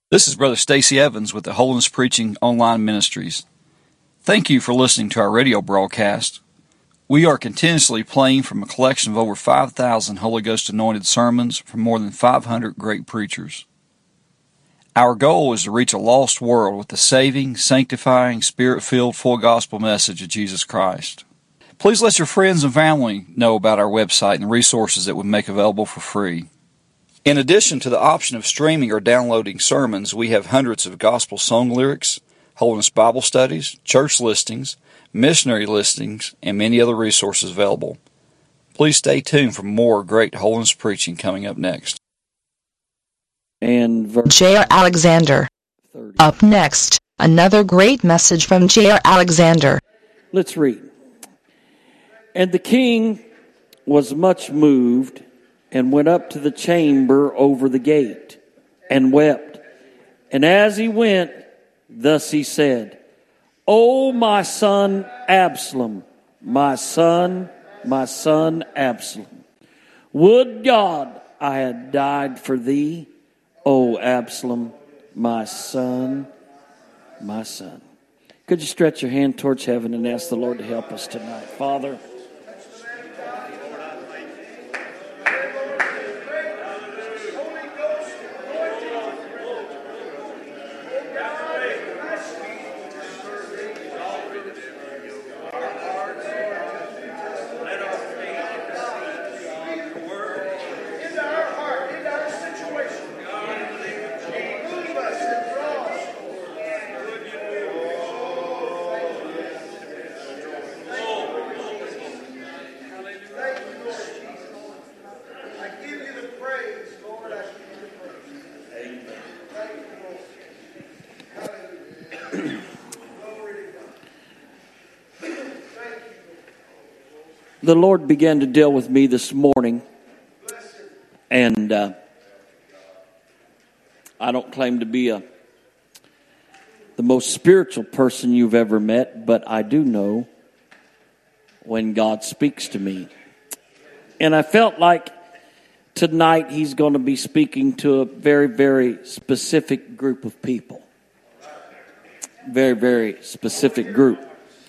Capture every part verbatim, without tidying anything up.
This is Brother Stacy Evans with the Holiness Preaching Online Ministries. Thank you for listening to our radio broadcast. We are continuously playing from a collection of over five thousand Holy Ghost anointed sermons from more than five hundred great preachers. Our goal is to reach a lost world with the saving, sanctifying, spirit-filled, full gospel message of Jesus Christ. Please let your friends and family know about our website and the resources that we make available for free. In addition to the option of streaming or downloading sermons, we have hundreds of gospel song lyrics, Holiness Bible studies, church listings, missionary listings, and many other resources available. Please stay tuned for more great holiness preaching coming up next. And verse J R. Alexander. thirty. Up next, another great message from J R. Alexander. Let's read. And the king was much moved, and went up to the chamber over the gate, and wept. And as he went, thus he said, O my son Absalom, my son, my son Absalom, would God I had died for thee, O Absalom, my son, my son. Could you stretch your hand towards heaven and ask the Lord to help us tonight? Father, the Lord began to deal with me this morning, and uh, I don't claim to be a the most spiritual person you've ever met, but I do know when God speaks to me. And I felt like tonight He's going to be speaking to a very, very specific group of people. Very, very specific group.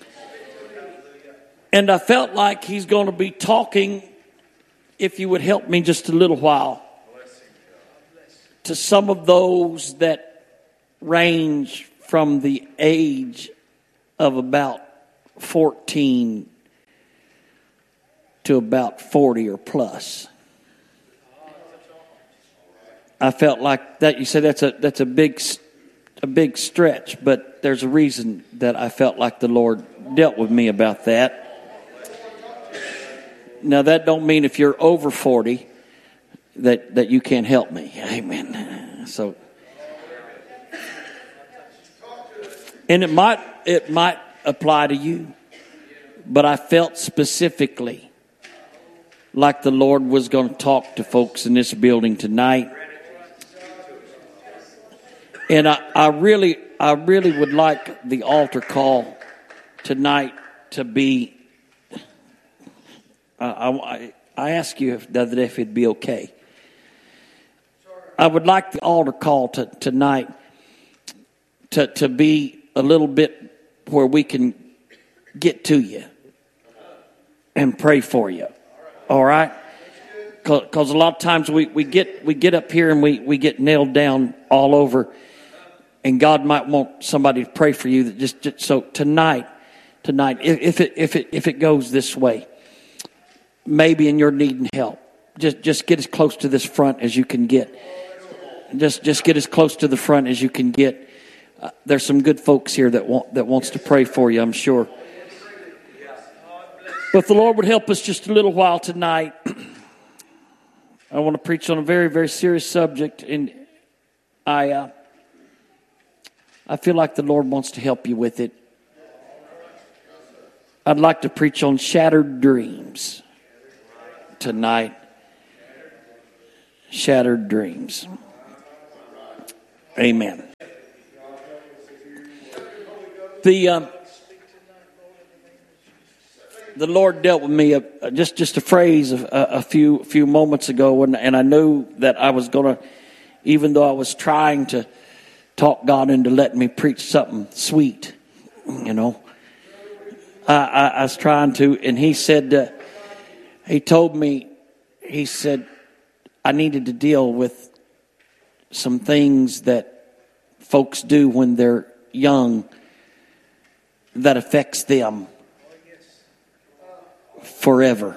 And I felt like He's going to be talking, if you would help me just a little while, to some of those that range from the age of about fourteen to about forty or plus. I felt like that. You said that's a that's a big a big stretch, but there's a reason that I felt like the Lord dealt with me about that. Now, that don't mean if you're over forty that, that you can't help me. Amen. So, and it might it might apply to you, but I felt specifically like the Lord was going to talk to folks in this building tonight. And I, I really I really would like the altar call tonight to be. Uh, I, I asked you if, the other day if it'd be okay. I would like the altar call to, tonight to, to be a little bit where we can get to you and pray for you. All right? Because a lot of times we, we get we get up here and we, we get nailed down all over, and God might want somebody to pray for you. That just, just so tonight, tonight, if, if it if it if it goes this way. Maybe and you're needing help, just just get as close to this front as you can get. Just just get as close to the front as you can get. Uh, there's some good folks here that want that wants to pray for you, I'm sure. But if the Lord would help us just a little while tonight, I want to preach on a very very serious subject, and I uh, I feel like the Lord wants to help you with it. I'd like to preach on shattered dreams tonight. Shattered dreams. Amen. The uh, the Lord dealt with me a, just just a phrase a, a few few moments ago, and, and I knew that I was going to, even though I was trying to talk God into letting me preach something sweet, you know. I, I, I was trying to, and he said, uh, he told me, he said, I needed to deal with some things that folks do when they're young that affects them forever.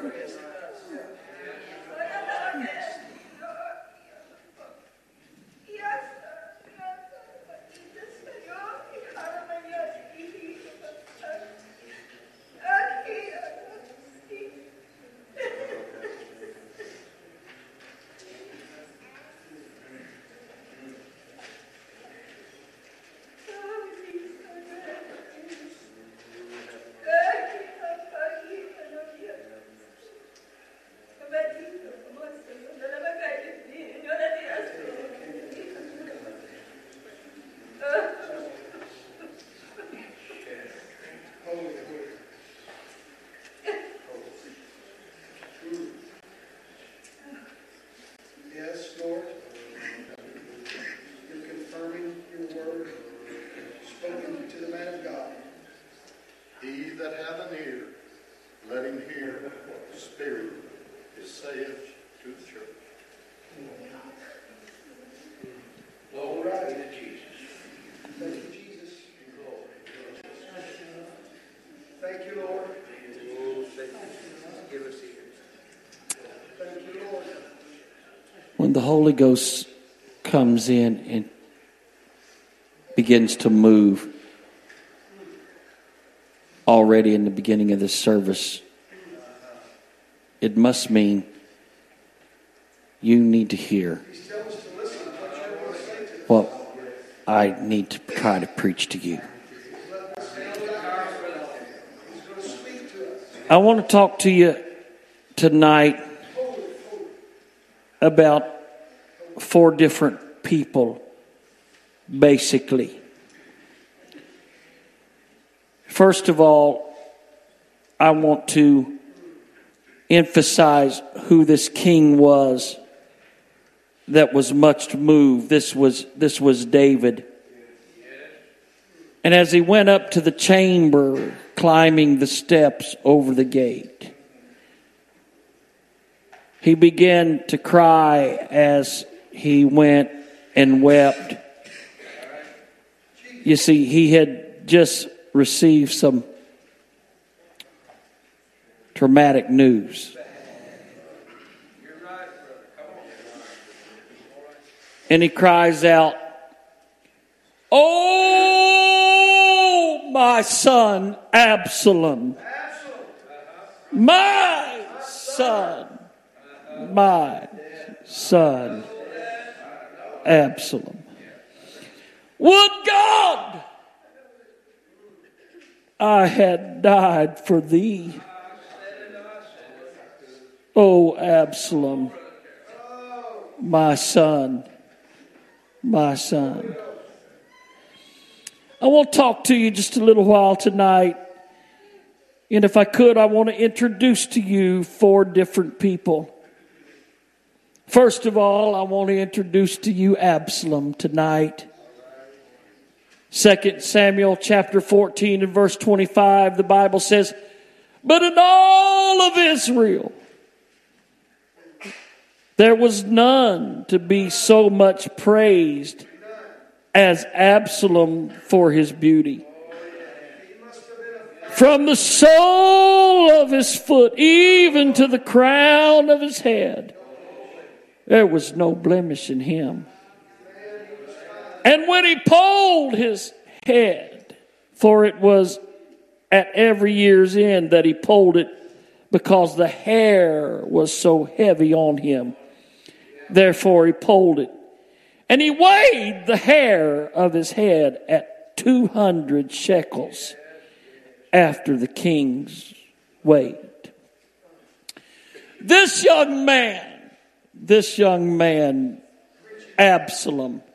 When the Holy Ghost comes in and begins to move already in the beginning of this service, it must mean you need to hear what I need to try to preach to you. I want to talk to you tonight about four different people, basically. First of all, I want to emphasize who this king was that was much moved. This was this was David. And as he went up to the chamber, climbing the steps over the gate, he began to cry as he went and wept. You see, he had just received some traumatic news. And he cries out, "Oh, my son Absalom, my son, my son Absalom. Would God I had died for thee, O Absalom, my son, my son." I want to talk to you just a little while tonight. And if I could, I want to introduce to you four different people. First of all, I want to introduce to you Absalom tonight. Second Samuel chapter fourteen and verse twenty-five, the Bible says, "But in all of Israel, there was none to be so much praised as Absalom for his beauty. From the sole of his foot even to the crown of his head, there was no blemish in him. And when he polled his head, for it was at every year's end that he polled it, because the hair was so heavy on him, therefore he polled it. And he weighed the hair of his head at two hundred shekels after the king's weight." This young man, this young man, Absalom,